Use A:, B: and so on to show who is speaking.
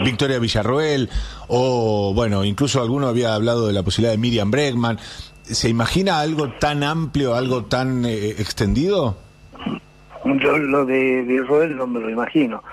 A: Victoria Villarroel, o bueno, incluso alguno había hablado de la posibilidad de Miriam Bregman. ¿Se imagina algo tan amplio, algo tan extendido?
B: Yo lo de Villarroel no me lo imagino.